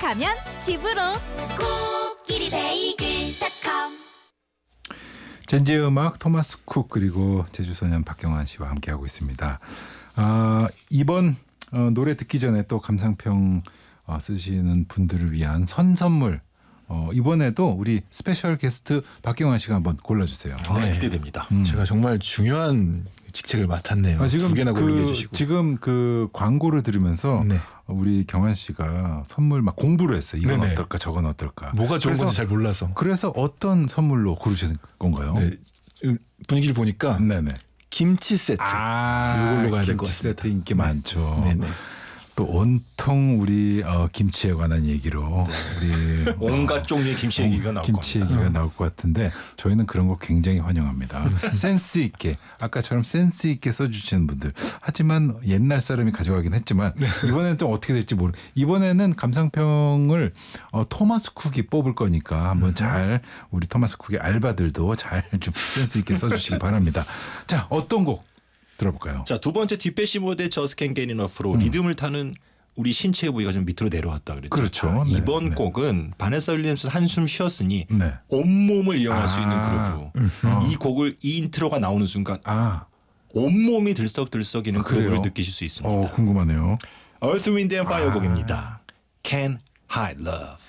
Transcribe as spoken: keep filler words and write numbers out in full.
가면 집으로. 코끼리 베이글 닷컴. 젠지의 음악 토마스 쿡 그리고 제주소년 박경환 씨와 함께하고 있습니다. 아, 이번 어, 노래 듣기 전에 또 감상평 어, 쓰시는 분들을 위한 선선물 어, 이번에도 우리 스페셜 게스트 박경환 씨가 한번 골라주세요. 아, 네. 기대됩니다. 음. 제가 정말 중요한 직책을 맡았네요. 아, 지금 두 개나 고르게 그, 해주시고. 지금 그 광고를 들으면서 네. 우리 경환 씨가 선물 막 공부를 했어요. 이건 네네. 어떨까 저건 어떨까. 뭐가 좋은 그래서, 건지 잘 몰라서. 그래서 어떤 선물로 고르신 건가요? 네. 음, 분위기를 보니까 네네. 김치 세트. 아, 이걸로 가야 될 것 김치 같습니다. 세트 인기 많죠. 네네. 또 온통 우리 어, 김치에 관한 얘기로 우리 온갖 종류의 김치 얘기가 나올 김치 겁니다. 얘기가 나올 것 같은데 저희는 그런 거 굉장히 환영합니다. 센스 있게 아까처럼 센스 있게 써주시는 분들. 하지만 옛날 사람이 가져가긴 했지만 이번에는 또 어떻게 될지 모르. 이번에는 감상평을 어, 토마스 쿡이 뽑을 거니까 한번 잘 우리 토마스 쿡의 알바들도 잘 좀 센스 있게 써주시기 바랍니다. 자, 어떤 곡 들어볼까요? 자, 두 번째 뒷배시 무대 Just Can't Get Enough로 음. 리듬을 타는 우리 신체 부위가 좀 밑으로 내려왔다 그랬죠. 그렇죠. 자, 네, 이번 네. 곡은 바네사 윌리엄스 한숨 쉬었으니 네. 온몸을 이용할 수 있는 아. 그루브. 이 곡을 이 인트로가 나오는 순간 아, 온몸이 들썩들썩이는 아, 그래요? 그루브를 느끼실 수 있습니다. 어, 궁금하네요. Earth, Wind and Fire 아. 곡입니다. Can't Hide Love.